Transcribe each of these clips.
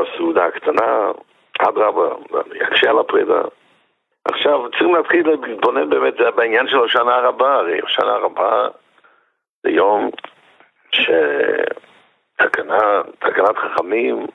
הסעודה הקטנה, אדרבה, יקשה על הפרידה. עכשיו צריכים להתחיל להתבונן באמת בעניין של השנה הרבה. הרי השנה הרבה זה יום תקנת חכמים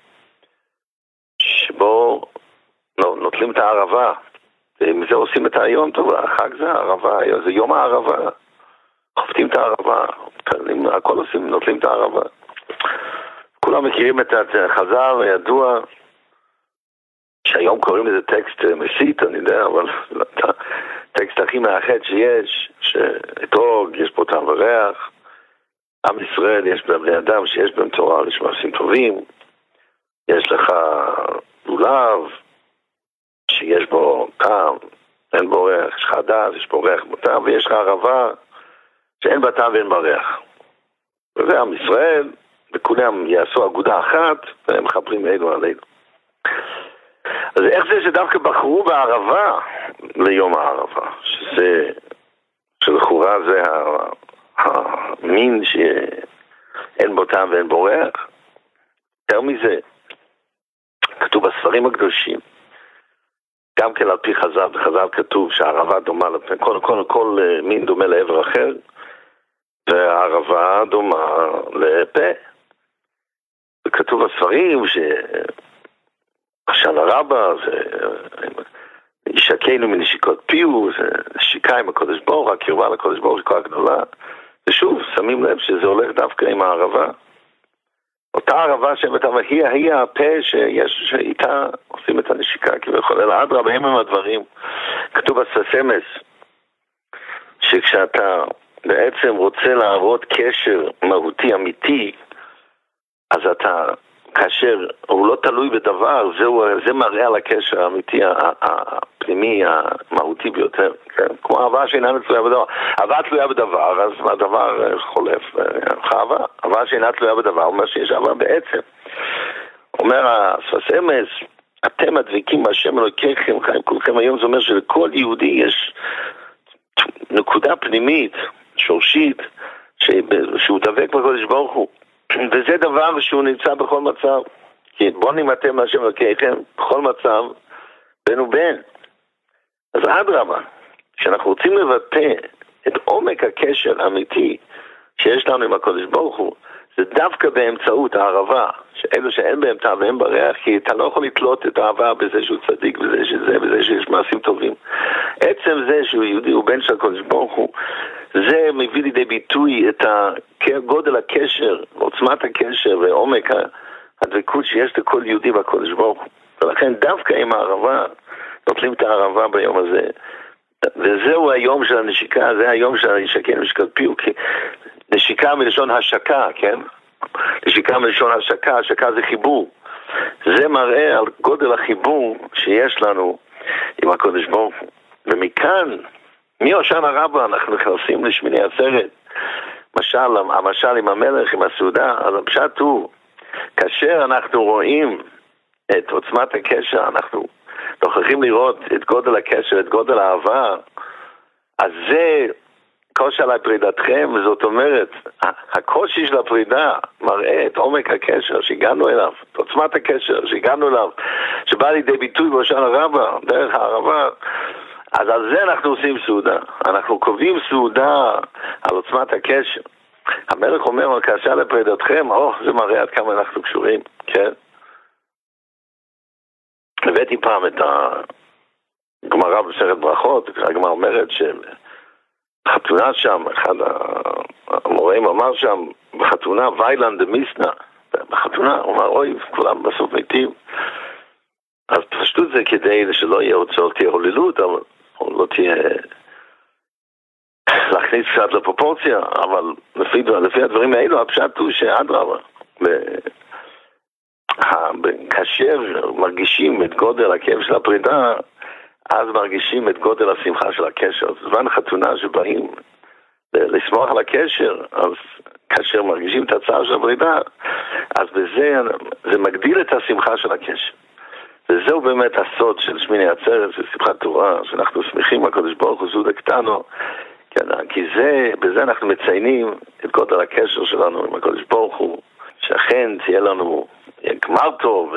שבו נוטלים את הערבה, ומזה עושים את היום טוב. החג זה הערבה, זה יום הערבה, חופטים את הערבה, הכל עושים, נוטלים את הערבה. כולם מכירים את החז"ל הידוע שהיום קוראים לזה טקסט מסית, אני יודע, אבל הטקסט הכי מאחד שיש, שאתרוג, יש פה טעם וריח, עם ישראל, יש בני אדם שיש בהם תורה יש מעשים טובים, יש לך לולב שיש בו טעם, אין בו ריח, יש לך הדס, יש בו ריח בטעם, ויש לך ערבה שאין בה טעם ואין בה ריח. וזה עם ישראל, וכולם יעשו אגודה אחת, והם מחברים אלו על אלו. אז איך זה שדווקא בחרו בערבה ליום הערבה? שלכאורה זה המין שאין בו טעם ואין בו ריח? יותר מזה, כתוב בספרים הקדושים, גם כן על פי חז"ל, בחז"ל כתוב שהערבה דומה, כל מין דומה לעבר אחר, והערבה דומה לפה. וכתוב בספרים השנה רבה זה ישקנו מנשיקות פיו, זה נשיקה עם הקודש ברוך, הקרבה לקודש ברוך היא כה גדולה. ושוב, שמים לב שזה הולך דווקא עם הערבה. אותה ערבה היא הפה שאיתה עושים את הנשיקה כביכול, אלא אדרבה הם הדברים. כתוב בסמס שכשאתה בעצם רוצה להראות קשר מהותי אמיתי, אז אתה, כאשר הוא לא תלוי בדבר, זה מראה על הקשר האמיתי, הפנימי, המהותי ביותר. כן? כמו אהבה שאינה תלויה בדבר. אהבה תלויה בדבר, אז הדבר חולף. אהבה שאינה תלויה בדבר, אומר שיש אהבה בעצם. אומר הספסמס, אתם הדבקים מהשם אלוקיכם, חיים כולכם היום, זה אומר שלכל יהודי יש נקודה פנימית, שורשית, שהוא דבק בקודש ברוך הוא. וזה דבר שהוא נמצא בכל מצב. כי בונים אתם מהשם אלוקיכם, בכל מצב, בין ובין. אז אדרבה, כשאנחנו רוצים לבטא את עומק הקשר האמיתי שיש לנו עם הקודש ברוך הוא, זה דווקא באמצעות הערבה, שאלו שאין בהם טעם ואין בריח, כי אתה לא יכול לתלות את האהבה בזה שהוא צדיק, בזה שיש מעשים טובים. עצם זה שהוא יהודי, הוא בן של הקודש ברוך הוא, זה מביא לידי ביטוי את גודל הקשר, עוצמת הקשר ועומק הדבקות שיש לכל יהודי בקודש ברוך הוא. ולכן דווקא עם הערבה, נוטלים את הערבה ביום הזה. וזהו היום של הנשיקה, זה היום של הנשיקה, נשיקת פיו, כי נשיקה מלשון השקה, כן? נשיקה מלשון השקה, השקה זה חיבור. זה מראה על גודל החיבור שיש לנו עם הקודש ברוך הוא. ומכאן, מהושענא רבה אנחנו נכנסים לשמיני עצרת, המשל עם המלך, עם הסעודה. אז הפשט הוא, כאשר אנחנו רואים את עוצמת הקשר, אנחנו נוכחים לראות את גודל הקשר, את גודל האהבה, אז זה קושי על הפרידתכם, וזאת אומרת, הקושי של הפרידה מראה את עומק הקשר שהגענו אליו, את עוצמת הקשר שהגענו אליו, שבא לידי ביטוי בהושענא רבה, דרך הערבה. אז על זה אנחנו עושים סעודה. אנחנו קובעים סעודה על עוצמת הקשר. המלך אומר, כאשר לפרידתכם, זה מראה עד כמה אנחנו קשורים, כן? הבאתי פעם את הגמרא במסכת ברכות, הגמרא אומרת שבחתונה שם, אחד המוראים אמר שם, בחתונה, ויילן דמיסנה, בחתונה, הוא אמר, כולם בסוף מתים. אז פשטות זה כדי שלא יהיה הוצאות, תהיה הוללות, אבל לא תהיה להכניס קצת לפרופורציה, אבל לפי הדברים האלו, הפשט הוא שאדרבה, כאשר מרגישים את גודל הכאב של הפרידה, אז מרגישים את גודל השמחה של הקשר. זמן חתונה שבאים לשמוח על הקשר, אז כאשר מרגישים את הצער של הפרידה, אז בזה זה מגדיל את השמחה של הקשר. וזהו באמת הסוד של שמיני עצרת, של שמחת תורה, שאנחנו שמחים הקדוש ברוך הוא סעודה קטנו, כי בזה אנחנו מציינים את גודל הקשר שלנו עם הקדוש ברוך הוא, שאכן תהיה לנו גמר טוב,